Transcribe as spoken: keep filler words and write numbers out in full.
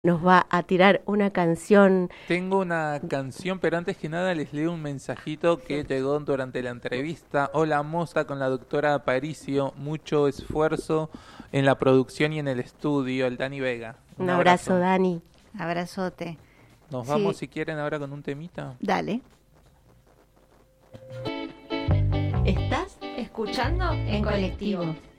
nos va a tirar una canción. Tengo una canción, pero antes que nada les leo un mensajito que llegó durante la entrevista. Hola Moza, con la doctora Aparicio, mucho esfuerzo en la producción y en el estudio, el Dani Vega. Un, un abrazo, abrazo, Dani. Abrazote. Nos sí. vamos si quieren ahora con un temita. Dale. ¿Estás escuchando en colectivo?